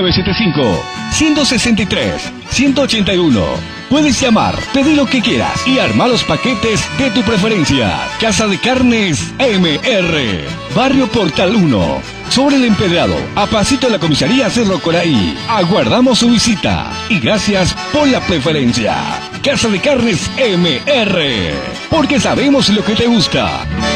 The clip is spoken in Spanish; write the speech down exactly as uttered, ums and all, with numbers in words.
nueve siete cinco, uno seis tres, uno ocho uno. Puedes llamar, pedir lo que quieras y armar los paquetes de tu preferencia. Casa de Carnes M R, Barrio Portal uno, sobre el Empedrado, a pasito de la comisaría Cerro Coraí. Aguardamos su visita y gracias por la preferencia. Casa de Carnes M R, porque sabemos lo que te gusta.